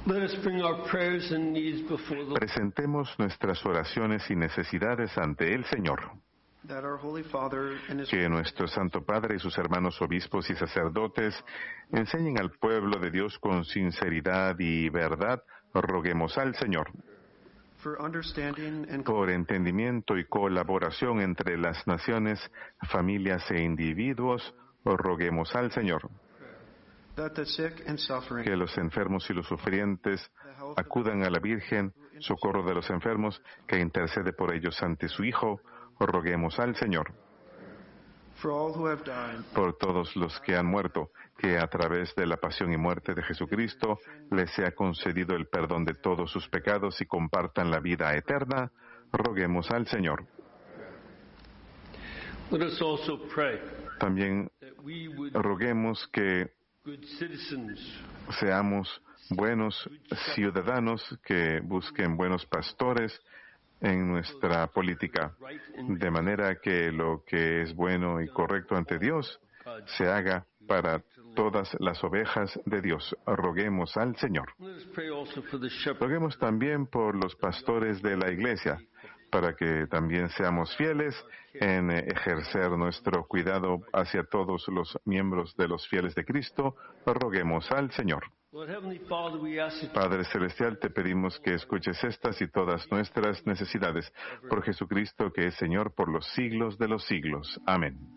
Let us bring our prayers and needs before the Lord. Presentemos nuestras oraciones y necesidades ante el Señor. That our Holy Father and his Que nuestro Santo Padre y sus hermanos obispos y sacerdotes enseñen al pueblo de Dios con sinceridad y verdad. Roguemos al Señor. for understanding and Por entendimiento y colaboración entre las naciones, familias e individuos, roguemos al Señor. that the sick and suffering, Que los enfermos y los sufrientes acudan a la Virgen, socorro de los enfermos, que intercede por ellos ante su Hijo. Roguemos al Señor. for all who have died, Por todos los que han muerto, que a través de la pasión y muerte de Jesucristo les sea concedido el perdón de todos sus pecados y compartan la vida eterna. Roguemos al Señor. Let us also pray También that we would roguemos que good citizens seamos buenos ciudadanos, que busquen buenos pastores en nuestra política, de manera que lo que es bueno y correcto ante Dios se haga para todas las ovejas de Dios. Roguemos al Señor. Let us pray also for the shepherd. Roguemos también por los pastores de la Iglesia, para que también seamos fieles en ejercer nuestro cuidado hacia todos los miembros de los fieles de Cristo. Roguemos al Señor. Lord Heavenly Father, we ask that Padre Celestial, te pedimos que escuches estas y todas nuestras necesidades, por Jesucristo, que es Señor por los siglos de los siglos. Amén.